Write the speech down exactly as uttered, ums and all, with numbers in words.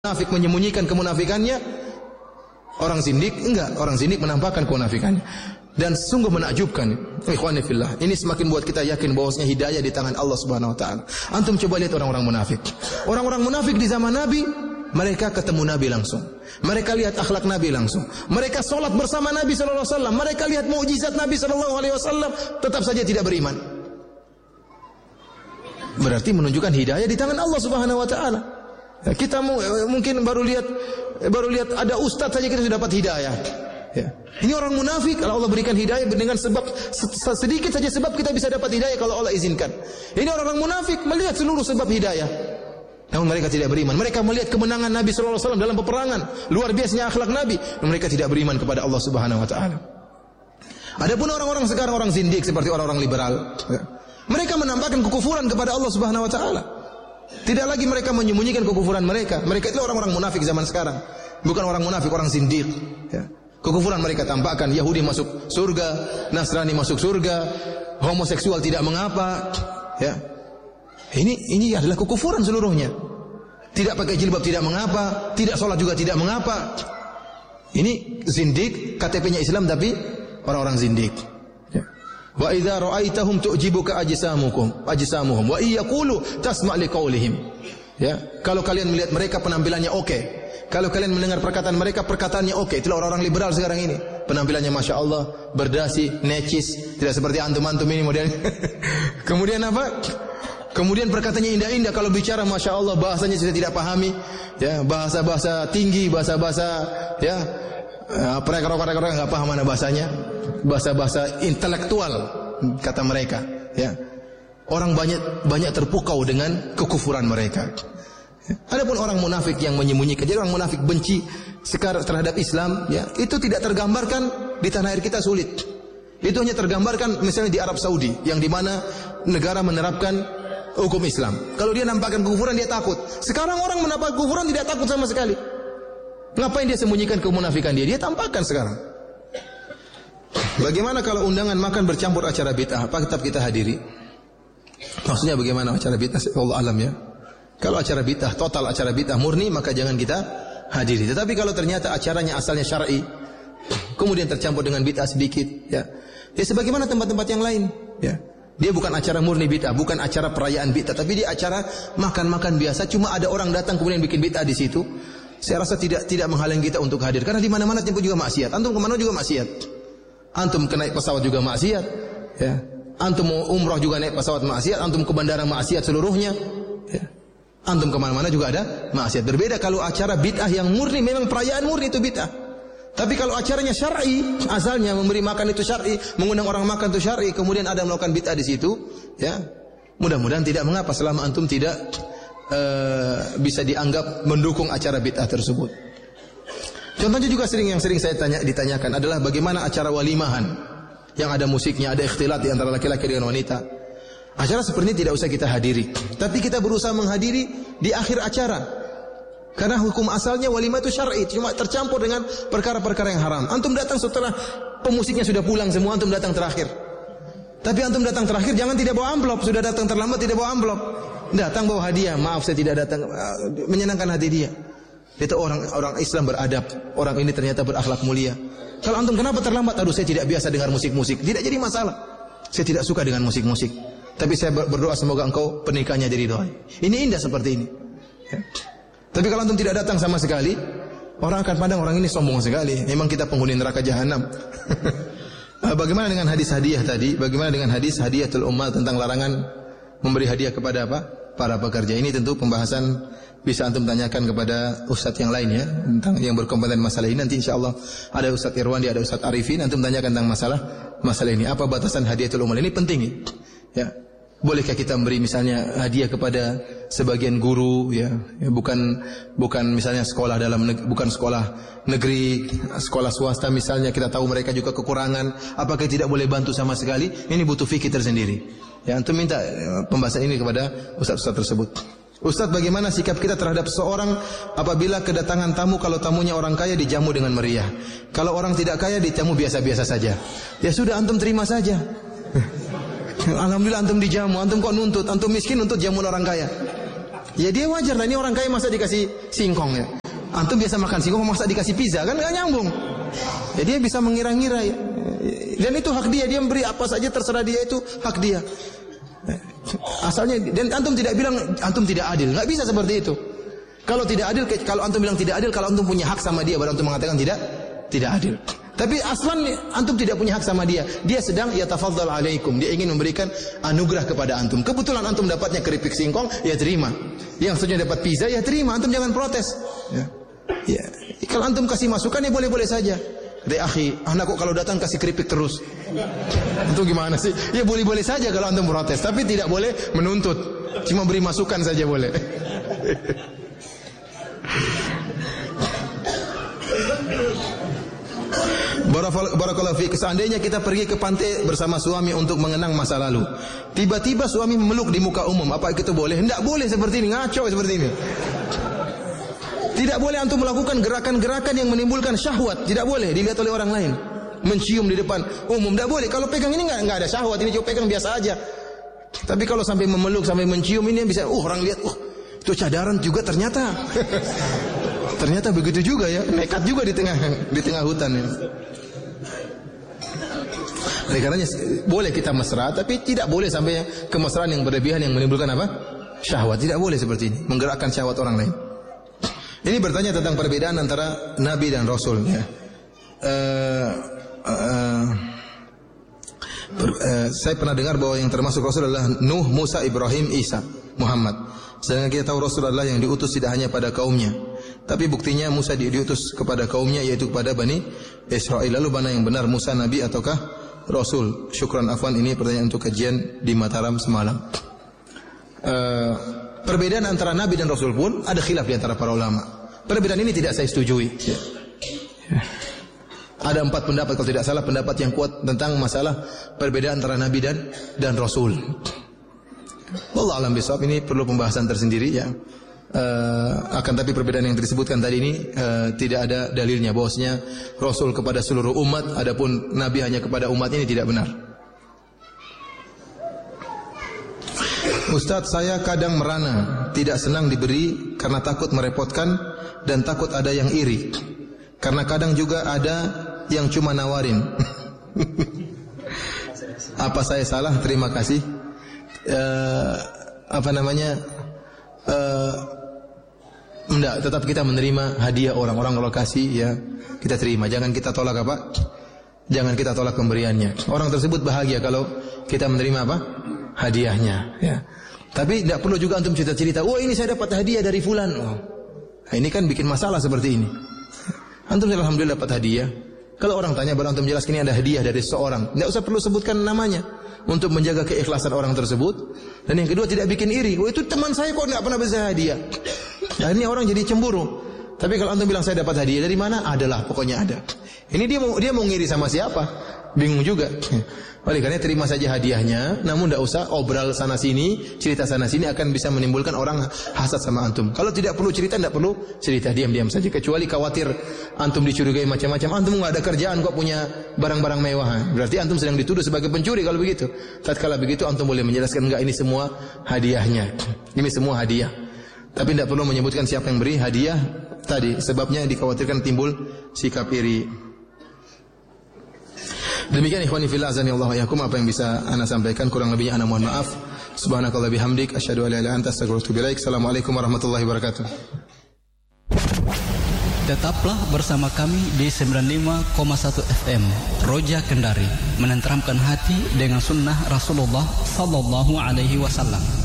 munafik menyembunyikan kemunafikannya, orang zindik enggak, orang zindik menampakkan kemunafikannya. Dan sungguh menakjubkan, ikhwani fillah. Ini semakin buat kita yakin bahwasanya hidayah di tangan Allah Subhanahu wa taala. Antum coba lihat orang-orang munafik. Orang-orang munafik di zaman Nabi, mereka ketemu Nabi langsung. Mereka lihat akhlak Nabi langsung. Mereka salat bersama Nabi sallallahu alaihi wasallam. Mereka lihat mukjizat Nabi sallallahu alaihi wasallam, tetap saja tidak beriman. Berarti menunjukkan hidayah di tangan Allah Subhanahu wa taala. Ya, kita mungkin baru lihat baru lihat ada ustaz saja kita sudah dapat hidayah. Ya. Ini orang munafik, kalau Allah berikan hidayah dengan sebab sedikit saja sebab kita bisa dapat hidayah kalau Allah izinkan. Ini orang-orang munafik melihat seluruh sebab hidayah, namun mereka tidak beriman. Mereka melihat kemenangan Nabi sallallahu alaihi wasallam dalam peperangan, luar biasanya akhlak Nabi, namun mereka tidak beriman kepada Allah Subhanahu wa taala. Adapun orang-orang sekarang, orang zindik seperti orang-orang liberal, ya. Mereka menampakkan kekufuran kepada Allah Subhanahu wa taala. Tidak lagi mereka menyembunyikan kekufuran mereka. Mereka itu orang-orang munafik zaman sekarang. Bukan orang munafik, orang zindiq. Ya. Kekufuran mereka tampakkan. Yahudi masuk surga, Nasrani masuk surga, homoseksual tidak mengapa. Ya. Ini ini adalah kekufuran seluruhnya. Tidak pakai jilbab tidak mengapa, tidak sholat juga tidak mengapa. Ini zindiq, K T P-nya Islam tapi orang-orang zindiq. Wa idza ra'aitahum tu'jibuka ajsamukum ajsamuhum wa iyaqulu tasma' liqaulihim. Ya, kalau kalian melihat mereka penampilannya oke. Okay. Kalau kalian mendengar perkataan mereka perkataannya oke. Okay. Itulah orang-orang liberal sekarang ini. Penampilannya Masya Allah, berdasi, necis, tidak seperti antum-antum ini model. Kemudian apa? Kemudian perkataannya indah-indah, kalau bicara Masya Allah bahasanya saya tidak pahami. Ya, bahasa-bahasa tinggi, bahasa-bahasa ya mereka-mereka enggak paham mana bahasanya. Bahasa-bahasa intelektual kata mereka, ya. Orang banyak banyak terpukau dengan kekufuran mereka. Adapun orang munafik yang menyembunyikan, jadi orang munafik benci sekarang terhadap Islam, ya, itu tidak tergambarkan di tanah air kita sulit. Itu hanya tergambarkan misalnya di Arab Saudi, yang di mana negara menerapkan hukum Islam. Kalau dia nampakkan kekufuran dia takut. Sekarang orang menampakkan kekufuran tidak takut sama sekali. Ngapain dia sembunyikan kemunafikan dia? Dia tampakkan sekarang. Bagaimana kalau undangan makan bercampur acara bid'ah? Apa tetap kita hadiri? Maksudnya bagaimana acara bid'ah? Allah alam ya. Kalau acara bid'ah, total acara bid'ah murni, maka jangan kita hadiri. Tetapi kalau ternyata acaranya asalnya syar'i, kemudian tercampur dengan bid'ah sedikit, ya, ya sebagaimana tempat-tempat yang lain, ya. Dia bukan acara murni bid'ah, bukan acara perayaan bid'ah, tapi dia acara makan-makan biasa. Cuma ada orang datang kemudian bikin bid'ah di situ. Saya rasa tidak tidak menghalangi kita untuk hadir, karena di mana-mana tempat juga maksiat. Antum kemana juga maksiat. Antum ke naik pesawat juga maksiat, ya. Antum mau umrah juga naik pesawat maksiat, antum ke bandara maksiat seluruhnya, ya. Antum kemana-mana juga ada maksiat. Berbeda kalau acara bid'ah yang murni, memang perayaan murni itu bid'ah. Tapi kalau acaranya syar'i, asalnya memberi makan itu syar'i, mengundang orang makan itu syar'i, kemudian ada melakukan bid'ah di situ, ya. Mudah-mudahan tidak mengapa selama antum tidak uh, bisa dianggap mendukung acara bid'ah tersebut. Contohnya juga sering yang sering saya tanya, ditanyakan adalah bagaimana acara walimahan yang ada musiknya, ada ikhtilat di antara laki-laki dengan wanita. Acara seperti ini tidak usah kita hadiri, tapi kita berusaha menghadiri di akhir acara. Karena hukum asalnya walimah itu syar'i, cuma tercampur dengan perkara-perkara yang haram. Antum datang setelah pemusiknya sudah pulang semua, antum datang terakhir. Tapi antum datang terakhir jangan tidak bawa amplop, sudah datang terlambat tidak bawa amplop. Datang bawa hadiah, maaf saya tidak datang, menyenangkan hati dia. Itu orang orang Islam beradab. Orang ini ternyata berakhlak mulia. Kalau antum kenapa terlambat? Aduh saya tidak biasa dengar musik-musik. Tidak jadi masalah. Saya tidak suka dengan musik-musik. Tapi saya berdoa semoga engkau pernikahannya jadi doa. Ini indah seperti ini. Ya. Tapi kalau antum tidak datang sama sekali, orang akan pandang orang ini sombong sekali. Memang kita penghuni neraka jahanam. Bagaimana dengan hadis hadiah tadi? Bagaimana dengan hadis hadiatul ummal tentang larangan memberi hadiah kepada apa? Para pekerja. Ini tentu pembahasan bisa antum tanyakan kepada ustadz yang lain ya, tentang yang berkompeten masalah ini. Nanti insyaallah ada Ustadz Irwandi, ada Ustadz Arifin, antum tanyakan tentang masalah masalah ini. Apa batasan hadiatul ummal? Ini penting ya. Bolehkah kita memberi misalnya hadiah kepada sebagian guru ya, ya bukan bukan misalnya sekolah dalam bukan sekolah negeri, sekolah swasta misalnya, kita tahu mereka juga kekurangan, apakah tidak boleh bantu sama sekali? Ini butuh fikih tersendiri. Ya, antum minta pembahasan ini kepada ustadz-ustadz tersebut. Ustadz, bagaimana sikap kita terhadap seorang apabila kedatangan tamu, kalau tamunya orang kaya dijamu dengan meriah, kalau orang tidak kaya dijamu biasa-biasa saja? Ya sudah, antum terima saja. Alhamdulillah antum dijamu, antum kok nuntut, antum miskin nuntut jamuan orang kaya. Ya dia wajar lah, ini orang kaya masa dikasih singkong ya. Antum biasa makan singkong, masa dikasih pizza, kan nggak nyambung. Ya dia bisa mengira-ngira ya. Dan itu hak dia, dia memberi apa saja terserah dia, itu hak dia. Asalnya, dan antum tidak bilang antum tidak adil, nggak bisa seperti itu. Kalau tidak adil, kalau antum bilang tidak adil, kalau antum punya hak sama dia, baru antum mengatakan tidak tidak adil. Tapi aslan antum tidak punya hak sama dia. Dia sedang yatafadzal alaikum, dia ingin memberikan anugerah kepada antum. Kebetulan antum dapatnya keripik singkong, ya terima. Yang seterusnya dapat pizza, ya terima. Antum jangan protes. Ya. Ya. Kalau antum kasih masukan, ya boleh-boleh saja. Dek akhi, anakku kalau datang kasih keripik terus. Itu gimana sih? Ya boleh-boleh saja kalau antum protes, tapi tidak boleh menuntut. Cuma beri masukan saja boleh. Barakallahu fiik. Seandainya kita pergi ke pantai bersama suami untuk mengenang masa lalu, tiba-tiba suami memeluk di muka umum, apa itu boleh? Tidak boleh seperti ini, ngaco seperti ini. Tidak boleh antum melakukan gerakan-gerakan yang menimbulkan syahwat. Tidak boleh dilihat oleh orang lain. Mencium di depan umum tidak boleh. Kalau pegang ini nggak nggak ada syahwat, ini cuma pegang biasa aja. Tapi kalau sampai memeluk, sampai mencium, ini bisa, uh orang lihat, uh itu cadaran juga ternyata. Ternyata begitu juga ya, nekat juga di tengah di tengah hutan ya. Oleh karenanya boleh kita mesra, tapi tidak boleh sampai kemesraan yang berlebihan yang menimbulkan apa? Syahwat. Tidak boleh seperti ini, menggerakkan syahwat orang lain. Ini bertanya tentang perbedaan antara Nabi dan Rasul. Ya. Uh, uh, per, uh, saya pernah dengar bahwa yang termasuk Rasul adalah Nuh, Musa, Ibrahim, Isa, Muhammad. Sedangkan kita tahu Rasul adalah yang diutus tidak hanya pada kaumnya, tapi buktinya Musa diutus kepada kaumnya, yaitu kepada Bani Israel. Lalu mana yang benar, Musa Nabi ataukah Rasul? Syukran afwan, ini pertanyaan untuk kajian di Mataram semalam. Uh, perbedaan antara Nabi dan Rasul pun ada khilaf di antara para ulama. Perbedaan ini tidak saya setujui. Ya. Ya. Ada empat pendapat kalau tidak salah, pendapat yang kuat tentang masalah perbedaan antara Nabi dan dan Rasul. Wallahu a'lam bishawab, ini perlu pembahasan tersendiri ya. Uh, akan tapi perbedaan yang disebutkan tadi ini uh, tidak ada dalilnya bahwasanya Rasul kepada seluruh umat, adapun Nabi hanya kepada umat, ini tidak benar. Ustadz, saya kadang merana, tidak senang diberi karena takut merepotkan dan takut ada yang iri. Karena kadang juga ada yang cuma nawarin. Apa saya salah? Terima kasih. Uh, apa namanya? Uh, enggak, tetap kita menerima hadiah orang-orang kalau kasih ya kita terima. Jangan kita tolak apa? Jangan kita tolak pemberiannya. Orang tersebut bahagia kalau kita menerima apa? Hadiahnya. Ya. Tapi tidak perlu juga antum cerita-cerita, "Oh, ini saya dapat hadiah dari fulan." Oh. Nah, ini kan bikin masalah seperti ini. Antum alhamdulillah dapat hadiah. Kalau orang tanya baru antum jelaskan ini ada hadiah dari seseorang. Tidak usah perlu sebutkan namanya untuk menjaga keikhlasan orang tersebut. Dan yang kedua tidak bikin iri. Oh, itu teman saya kok tidak pernah bisa hadiah. Nah, ini orang jadi cemburu. Tapi kalau antum bilang saya dapat hadiah dari mana? Adalah, pokoknya ada. Ini dia mau dia mau ngiri sama siapa? Bingung juga. Oleh karena terima saja hadiahnya, namun tidak usah obral sana sini, cerita sana sini, akan bisa menimbulkan orang hasad sama antum. Kalau tidak perlu cerita, tidak perlu cerita, diam-diam saja. Kecuali khawatir antum dicurigai macam-macam. Antum nggak ada kerjaan kok punya barang-barang mewah, berarti antum sedang dituduh sebagai pencuri. Kalau begitu, tatkala begitu antum boleh menjelaskan, enggak, ini semua hadiahnya, ini semua hadiah. Tapi tidak perlu menyebutkan siapa yang beri hadiah tadi, sebabnya dikhawatirkan timbul sikap iri. Demikian ikhwani fillah azani Allah wa yakum, apa yang bisa ana sampaikan, kurang lebihnya ana mohon maaf. Subhanakallah bihamdik, asyhadu an la ilaha illa anta, astaghfiruka wa atubu ilaik. Assalamualaikum warahmatullahi wabarakatuh. Tetaplah bersama kami di sembilan puluh lima koma satu F M Roja Kendari, menenteramkan hati dengan sunnah Rasulullah sallallahu alaihi wasallam.